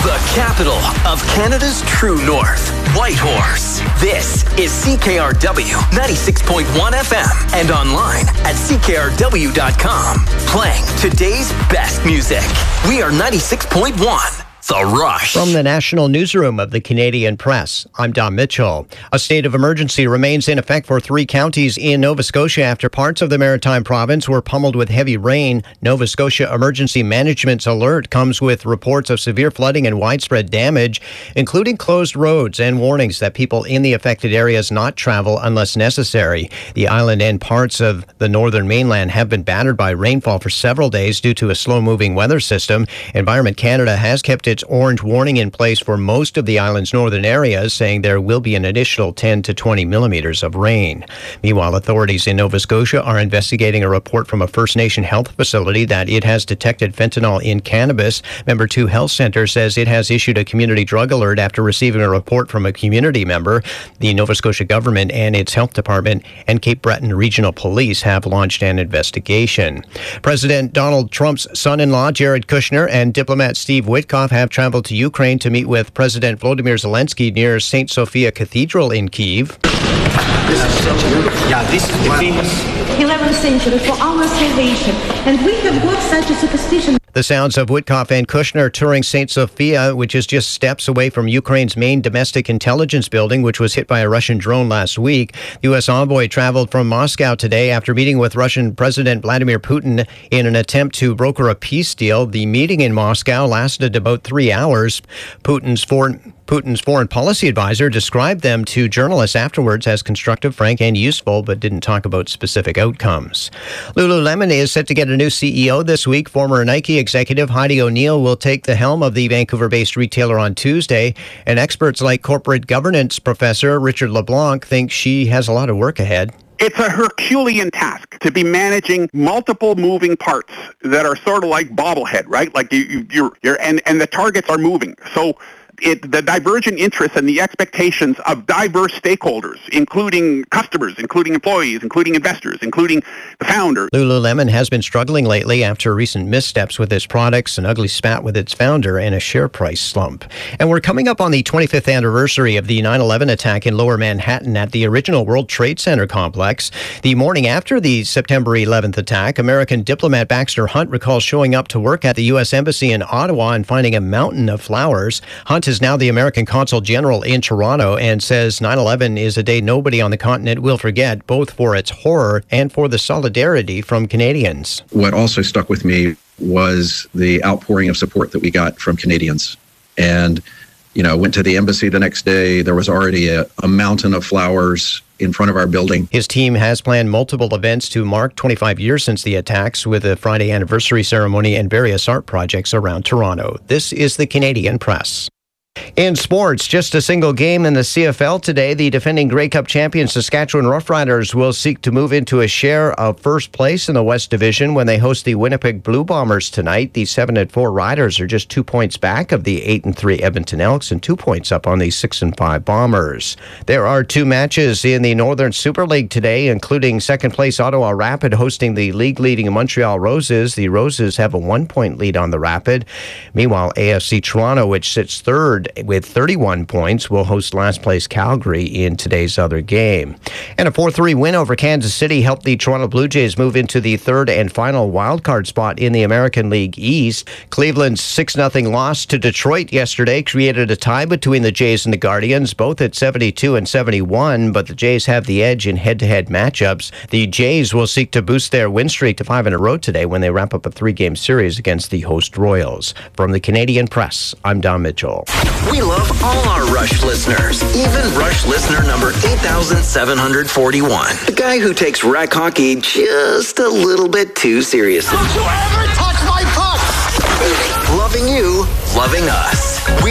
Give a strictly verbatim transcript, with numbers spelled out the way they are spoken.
The capital of Canada's true north, Whitehorse. This is C K R W ninety-six point one F M and online at C K R W dot com. Playing today's best music. We are ninety-six point one. The Rush. From the National Newsroom of the Canadian Press, I'm Don Mitchell. A state of emergency remains in effect for three counties in Nova Scotia after parts of the Maritime Province were pummeled with heavy rain. Nova Scotia Emergency Management's alert comes with reports of severe flooding and widespread damage, including closed roads and warnings that people in the affected areas not travel unless necessary. The island and parts of the northern mainland have been battered by rainfall for several days due to a slow-moving weather system. Environment Canada has kept its orange warning in place for most of the island's northern areas, saying there will be an additional ten to twenty millimeters of rain. Meanwhile, authorities in Nova Scotia are investigating a report from a First Nation health facility that it has detected fentanyl in cannabis. Member two Health Centre says it has issued a community drug alert after receiving a report from a community member. The Nova Scotia government and its health department and Cape Breton Regional Police have launched an investigation. President Donald Trump's son-in-law, Jared Kushner, and diplomat Steve Witkoff have traveled to Ukraine to meet with President Volodymyr Zelensky near Saint Sophia Cathedral in Kyiv. This is such a beautiful. Yeah, this is the famous eleventh century for our salvation, and we have got such a superstition. The sounds of Witkoff and Kushner touring Saint Sophia, which is just steps away from Ukraine's main domestic intelligence building, which was hit by a Russian drone last week. The U S envoy traveled from Moscow today after meeting with Russian President Vladimir Putin in an attempt to broker a peace deal. The meeting in Moscow lasted about three hours. Putin's foreign Putin's foreign policy advisor described them to journalists afterwards as constructive, frank, and useful, but didn't talk about specific outcomes. Lululemon is set to get a new C E O this week. Former Nike executive Heidi O'Neill will take the helm of the Vancouver-based retailer on Tuesday, and experts like corporate governance professor Richard LeBlanc think she has a lot of work ahead. It's a Herculean task to be managing multiple moving parts that are sort of like bobblehead, right? Like you, you, you're, you're, and, and the targets are moving. So It, the divergent interests and the expectations of diverse stakeholders, including customers, including employees, including investors, including the founder. Lululemon has been struggling lately after recent missteps with its products, an ugly spat with its founder, and a share price slump. And we're coming up on the twenty-fifth anniversary of the nine eleven attack in Lower Manhattan at the original World Trade Center complex. The morning after the September eleventh attack, American diplomat Baxter Hunt recalls showing up to work at the U S Embassy in Ottawa and finding a mountain of flowers. Hunt is now the American Consul General in Toronto and says nine eleven is a day nobody on the continent will forget, both for its horror and for the solidarity from Canadians. What also stuck with me was the outpouring of support that we got from Canadians. And, you know, went to the embassy the next day. There was already a, a mountain of flowers in front of our building. His team has planned multiple events to mark twenty-five years since the attacks, with a Friday anniversary ceremony and various art projects around Toronto. This is the Canadian Press. In sports, just a single game in the C F L today. The defending Grey Cup champion Saskatchewan Roughriders will seek to move into a share of first place in the West Division when they host the Winnipeg Blue Bombers tonight. The seven and four Riders are just two points back of the eight and three Edmonton Elks and two points up on the six and five Bombers. There are two matches in the Northern Super League today, including second place Ottawa Rapid hosting the league-leading Montreal Roses. The Roses have a one-point lead on the Rapid. Meanwhile, A F C Toronto, which sits third with thirty-one points, will host last place Calgary in today's other game. And a four three win over Kansas City helped the Toronto Blue Jays move into the third and final wildcard spot in the American League East. Cleveland's six nothing loss to Detroit yesterday created a tie between the Jays and the Guardians, both at seventy-two and seventy-one, but the Jays have the edge in head-to-head matchups. The Jays will seek to boost their win streak to five in a row today when they wrap up a three-game series against the host Royals. From the Canadian Press, I'm Don Mitchell. We love all our Rush listeners, even Rush listener number eight thousand seven hundred forty-one. The guy who takes rec hockey just a little bit too seriously. Don't you ever touch my puck! Loving you, loving us.